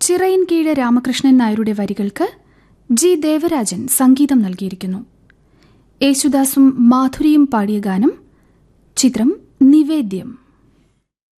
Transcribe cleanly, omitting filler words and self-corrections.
ചിറയിൻകീഴ് രാമകൃഷ്ണൻ നായരുടെ വരികൾക്ക് ജി ദേവരാജൻ സംഗീതം നൽകിയിരിക്കുന്നു. യേശുദാസും മാധുരിയും പാടിയ ഗാനം. ചിത്രം നിവേദ്യം.